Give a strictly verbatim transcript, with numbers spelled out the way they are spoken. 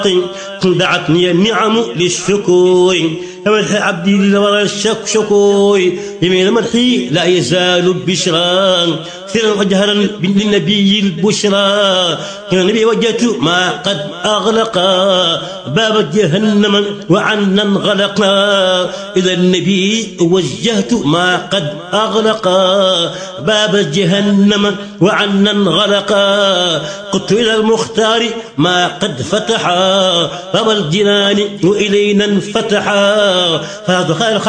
دعتني النعم للشكور فمدح عبدي للورى الشك شكور يمين مدحي لا يزال بشرا سرا وجهرا للنبي البشرى النبي وجهت ما قد أغلق باب جهنم وعنا انغلق إلى النبي وجهت ما قد أغلق باب جهنم وعنا انغلق قلت إلى المختار ما قد فتح باب الجنان وإلينا انفتح فهذا خير